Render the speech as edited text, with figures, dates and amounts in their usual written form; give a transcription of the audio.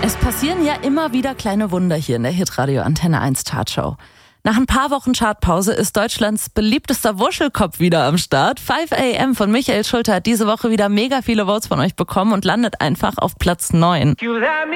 Es passieren ja immer wieder kleine Wunder hier in der Hitradio Antenne 1 Chartshow. Nach ein paar Wochen Chartpause ist Deutschlands beliebtester Wuschelkopf wieder am Start. 5 AM von Michael Schulte hat diese Woche wieder mega viele Votes von euch bekommen und landet einfach auf Platz 9.